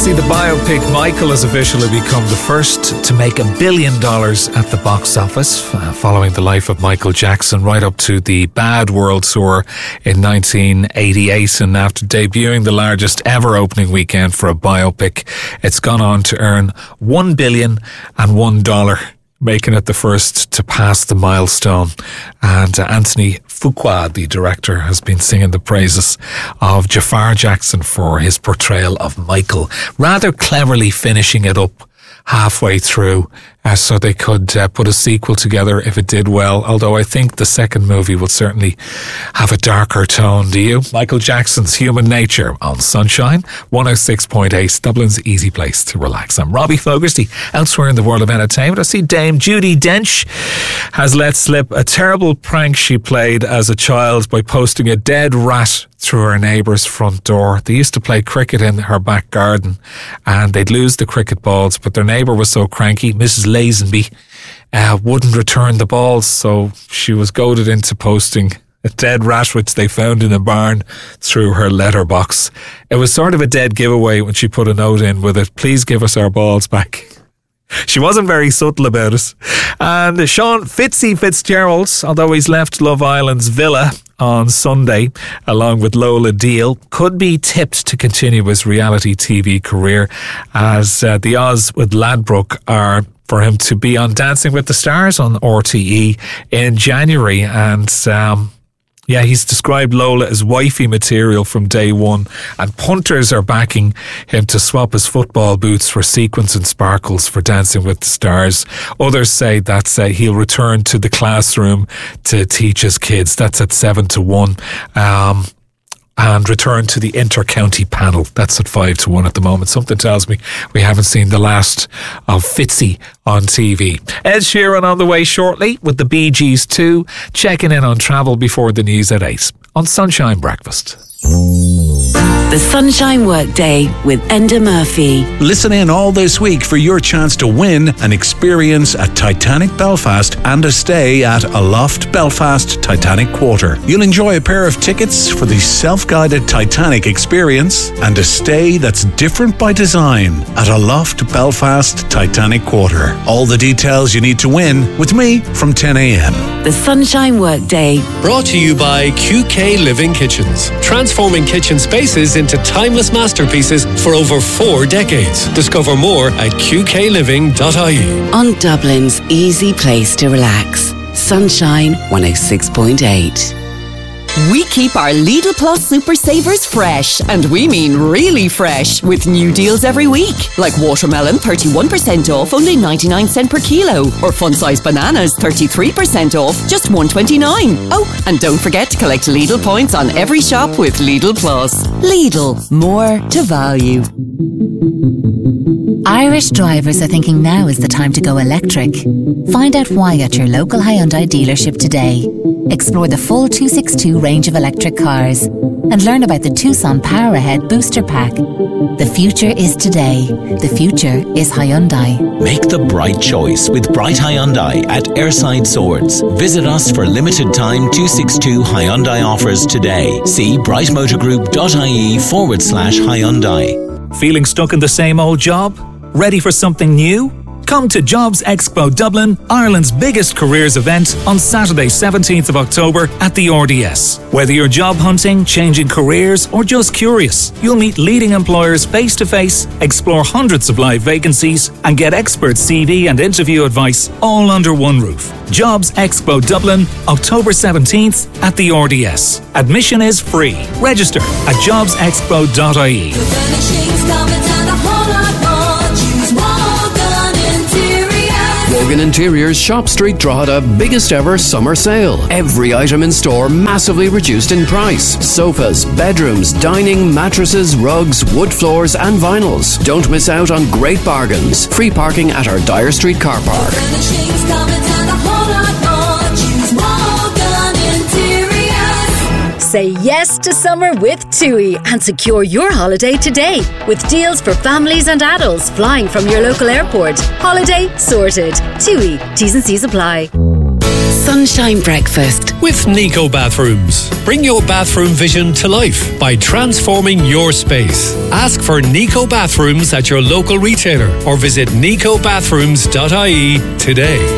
See, the biopic Michael has officially become the first to make $1 billion at the box office, following the life of Michael Jackson right up to the Bad World Tour in 1988. And after debuting the largest ever opening weekend for a biopic, it's gone on to earn $1 billion and $1, making it the first to pass the milestone. And Anthony Fuqua, the director, has been singing the praises of Jafar Jackson for his portrayal of Michael, rather cleverly finishing it up halfway through so they could put a sequel together if it did well, although I think the second movie will certainly have a darker tone. Do you? Michael Jackson's Human Nature on Sunshine 106.8, Dublin's easy place to relax. I'm Robbie Fogarty. Elsewhere in the world of entertainment, I see Dame Judi Dench has let slip a terrible prank she played as a child by posting a dead rat through her neighbour's front door. They used to play cricket in her back garden and they'd lose the cricket balls, but their neighbour was so cranky, Mrs. Lazenby, wouldn't return the balls, so she was goaded into posting a dead rat which they found in a barn through her letterbox. It was sort of a dead giveaway when she put a note in with it, "Please give us our balls back." She wasn't very subtle about it. And Sean Fitzy Fitzgerald, although he's left Love Island's villa on Sunday along with Lola Deal, could be tipped to continue his reality TV career, as the odds with Ladbroke are for him to be on Dancing with the Stars on RTE in January. And he's described Lola as wifey material from day one, and punters are backing him to swap his football boots for sequins and sparkles for Dancing with the Stars. Others say that he'll return to the classroom to teach his kids. That's at 7-1. And return to the inter-county panel. That's at 5-1 at the moment. Something tells me we haven't seen the last of Fitzy on TV. Ed Sheeran on the way shortly with the Bee Gees 2, checking in on travel before the news at 8 on Sunshine Breakfast. The Sunshine Workday with Enda Murphy. Listen in all this week for your chance to win an experience at Titanic Belfast and a stay at Aloft Belfast Titanic Quarter. You'll enjoy a pair of tickets for the self-guided Titanic experience and a stay that's different by design at Aloft Belfast Titanic Quarter. All the details you need to win with me from 10 a.m. The Sunshine Workday. Brought to you by QK Living Kitchens. Transforming kitchen spaces into timeless masterpieces for over 4 decades. Discover more at qkliving.ie. On Dublin's easy place to relax. Sunshine 106.8. We keep our Lidl Plus Super Savers fresh, and we mean really fresh, with new deals every week. Like watermelon 31% off, only 99 cent per kilo. Or fun-size bananas 33% off, just $1.29. Oh, and don't forget to collect Lidl points on every shop with Lidl Plus. Lidl, more to value. Irish drivers are thinking now is the time to go electric. Find out why at your local Hyundai dealership today. Explore the full 262 range of electric cars and learn about the Tucson Power Ahead Booster Pack. The future is today. The future is Hyundai. Make the bright choice with Bright Hyundai at Airside Swords. Visit us for limited time 262 Hyundai offers today. See brightmotorgroup.ie/Hyundai. Feeling stuck in the same old job? Ready for something new? Come to Jobs Expo Dublin, Ireland's biggest careers event, on Saturday 17th of October at the RDS. Whether you're job hunting, changing careers, or just curious, you'll meet leading employers face-to-face, explore hundreds of live vacancies, and get expert CV and interview advice all under one roof. Jobs Expo Dublin, October 17th at the RDS. Admission is free. Register at jobsexpo.ie. Morgan Interiors Shop Street Drogheda biggest ever summer sale. Every item in store massively reduced in price. Sofas, bedrooms, dining, mattresses, rugs, wood floors and vinyls. Don't miss out on great bargains. Free parking at our Dyer Street car park. Say yes to summer with TUI and secure your holiday today with deals for families and adults flying from your local airport. Holiday sorted. TUI. T's and C's apply. Sunshine Breakfast. With Nico Bathrooms. Bring your bathroom vision to life by transforming your space. Ask for Nico Bathrooms at your local retailer or visit nicobathrooms.ie today.